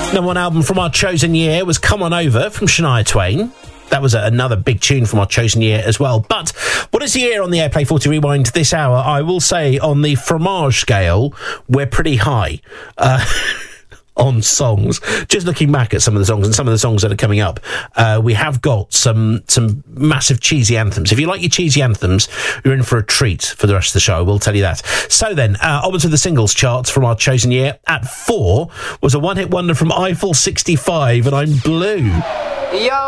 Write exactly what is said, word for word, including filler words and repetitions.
Number one album from our chosen year was Come On Over from Shania Twain. That was another big tune from our chosen year as well. But what is the year on the Airplay forty Rewind this hour? I will say on the fromage scale, we're pretty high. Uh... on songs. Just looking back at some of the songs and some of the songs that are coming up, uh, we have got some some massive cheesy anthems. If you like your cheesy anthems, you're in for a treat for the rest of the show, I will tell you that. So then, uh, onwards to the singles charts from our chosen year. At four was a one-hit wonder from Eiffel sixty-five, and I'm Blue. Yo!